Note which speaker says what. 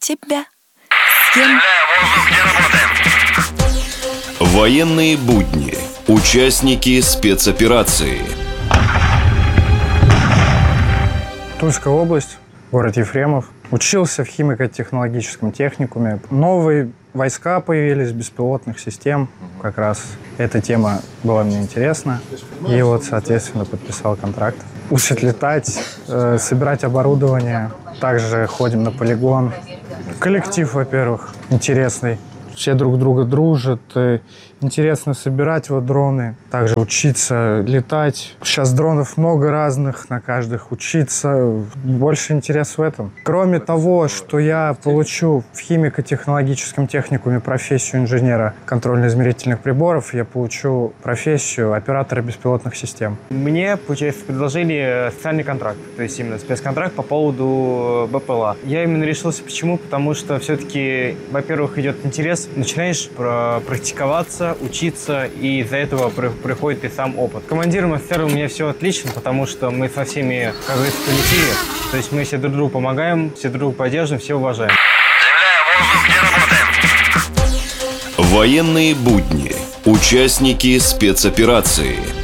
Speaker 1: тебя съем.
Speaker 2: Военные будни. Участники спецоперации.
Speaker 3: Тульская область, город Ефремов. Учился в химико-технологическом техникуме. Новые войска появились, беспилотных систем. Как раз эта тема была мне интересна. И вот, соответственно, подписал контракт. Учат летать, собирать оборудование. Также ходим на полигон. Коллектив, во-первых, интересный. Все друг друга дружат. Интересно собирать вот дроны. Также учиться летать. Сейчас дронов много разных, на каждых учиться. Больше интерес в этом. Кроме того, что я получу в химико-технологическом техникуме профессию инженера контрольно-измерительных приборов, я получу профессию оператора беспилотных систем.
Speaker 4: Мне, получается, предложили социальный контракт, то есть именно спецконтракт по поводу БПЛА. Я именно решился. Почему? Потому что все-таки, во-первых, идет интерес, начинаешь практиковаться, учиться, и из-за этого приходит и сам опыт. Командиром офицером у меня все отлично, потому что мы со всеми, как говорится, полетели. То есть мы все друг другу помогаем, все друг друга поддерживаем, все уважаем.
Speaker 2: Военные будни. Участники спецоперации.